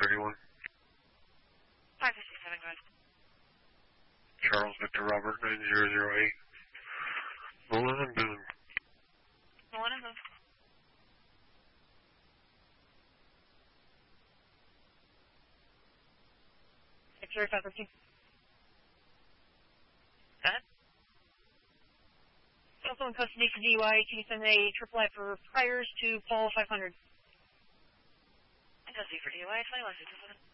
31. 557, go ahead. Charles Victor Robert 9008. Nolan and Boone. Nolan and Boone. X-ray 513. Go ahead. Also in custody for DUI, can you send a triple I for priors to Paul 500? In custody for DUI, 2157.